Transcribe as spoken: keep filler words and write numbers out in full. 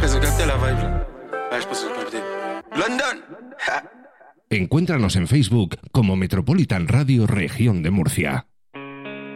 que se capte la vibe là. Ouais, je pense que c'est capté. London. Encuéntranos en Facebook como Metropolitan Radio Región de Murcia.